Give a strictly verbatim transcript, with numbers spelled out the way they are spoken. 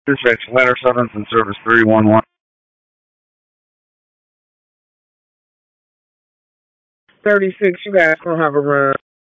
Dispatch, Ladder seventh and service three one one. thirty-six, you guys gonna have a run.